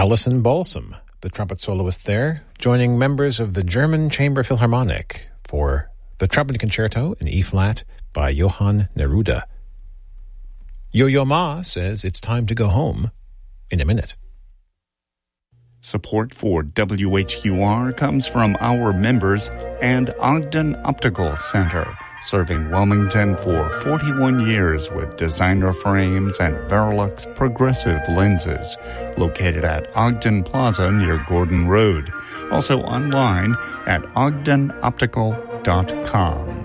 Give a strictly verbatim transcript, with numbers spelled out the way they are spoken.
Alison Balsam, the trumpet soloist there, joining members of the German Chamber Philharmonic for the Trumpet Concerto in E-flat by Johann Neruda. Yo-Yo Ma says it's time to go home in a minute. Support for W H Q R comes from our members and Ogden Optical Center, serving Wilmington for forty-one years with designer frames and Verilux progressive lenses, located at Ogden Plaza near Gordon Road. Also online at ogden optical dot com.